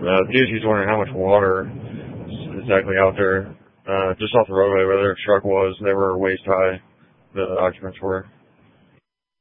DOT's wondering how much water is exactly out there, just off the roadway where their truck was. They were waist high, the occupants were.